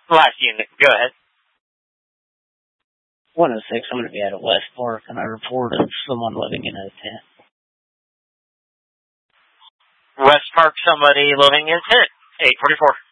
Last unit, go ahead. 106, I'm going to be out of West Park, and I reported someone living in a tent. West Park, somebody living in tent. 844.